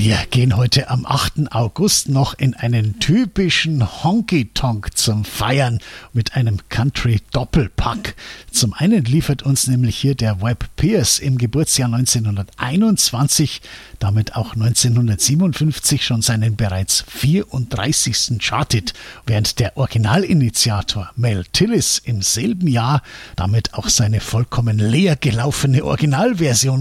Wir gehen heute am 8. August noch in einen typischen Honky-Tonk zum Feiern mit einem Country-Doppelpack. Zum einen liefert uns nämlich hier der Webb Pierce im Geburtsjahr 1921, damit auch 1957 schon seinen bereits 34. Charthit, während der Originalinitiator Mel Tillis im selben Jahr damit auch seine vollkommen leer gelaufene Originalversion